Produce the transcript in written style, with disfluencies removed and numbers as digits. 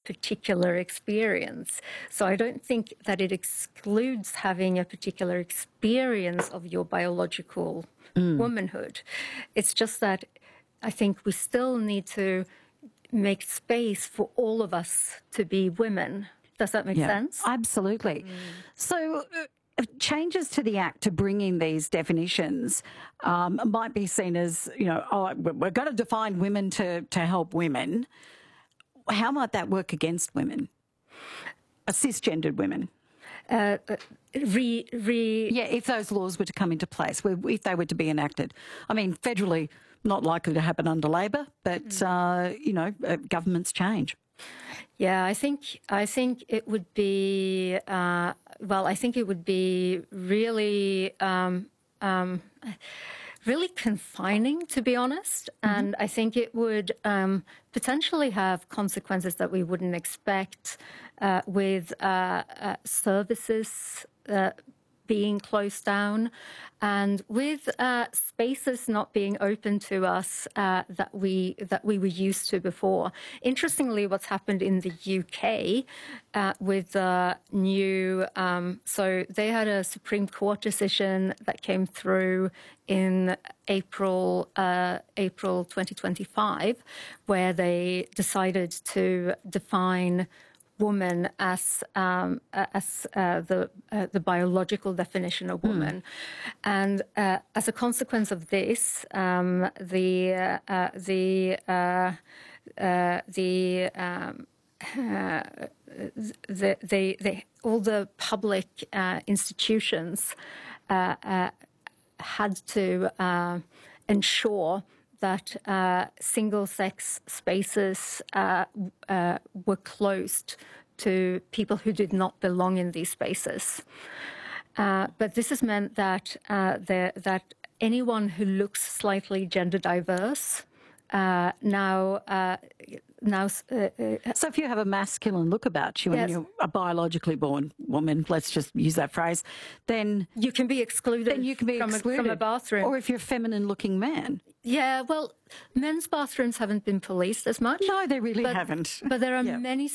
particular experience. So I don't think that it excludes having a particular experience of your biological womanhood. It's just that I think we still need to make space for all of us to be women. Does that make sense? Absolutely. So changes to the Act to bring in these definitions might be seen as, we're going to define women to help women. How might that work against women, cisgendered women? If those laws were to come into place, if they were to be enacted. I mean, federally, not likely to happen under Labor, but, governments change. Yeah, I think it would be, I think it would be really, really confining, to be honest. And I think it would potentially have consequences that we wouldn't expect with services being closed down, and with spaces not being open to us that we were used to before. Interestingly, what's happened in the UK with the new, so they had a Supreme Court decision that came through in April 2025, where they decided to define woman as the biological definition of woman, and as a consequence of this, all the public institutions had to ensure that single-sex spaces were closed to people who did not belong in these spaces. But this has meant that that anyone who looks slightly gender diverse now. So if you have a masculine look about you and you're a biologically born woman, let's just use that phrase, then you can be excluded. From a bathroom. Or if you're a feminine-looking man. Yeah, well, men's bathrooms haven't been policed as much. No, they really haven't. But there are many